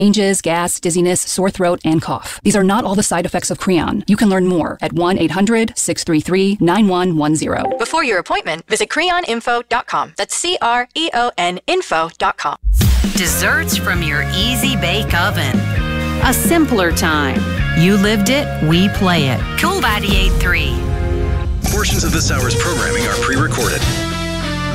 changes, gas, dizziness, sore throat, and cough. These are not all the side effects of Creon. You can learn more at 1-800-633-9110. Before your appointment, visit creoninfo.com. That's CREON info.com. Desserts from your Easy Bake Oven. A simpler time. You lived it, we play it. Cool 98.3. Portions of this hour's programming are pre-recorded.